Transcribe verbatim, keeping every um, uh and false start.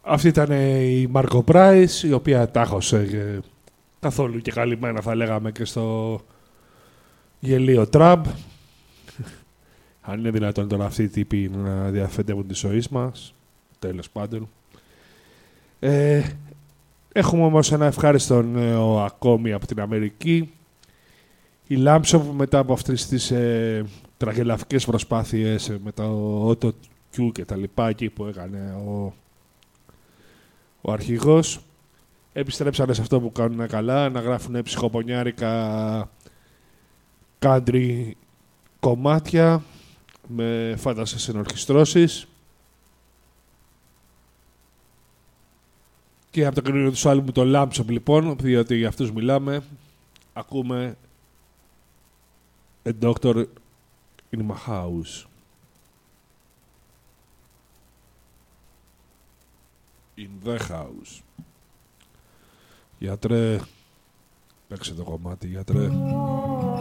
Αυτή ήταν η Μάρκο Πράις, η οποία τάχωσε καθόλου και καλυμμένα, θα λέγαμε, και στο γελίο Τραμπ. Αν είναι δυνατόν τώρα αυτοί οι τύποι να διαφεντεύουν τη ζωή μας, τέλος πάντων. Ε, έχουμε όμως ένα ευχάριστο νέο ακόμη από την Αμερική. Η Λάμψο, μετά από αυτές τις ε, τραγελαφικές προσπάθειες ε, με το Auto-Q και τα λοιπά εκεί που έκανε ο, ο αρχηγός, επιστρέψανε σε αυτό που κάνουν καλά, να γράφουν ψυχοπονιάρικα country κομμάτια με φάντασες ενορχιστρώσεις. Και από το καινούριο του άλμπουμ, το Lamp Shop, λοιπόν, διότι για αυτούς μιλάμε, ακούμε A Doctor in My House. In the house. Γιατρέ, παίξε το κομμάτι, γιατρέ.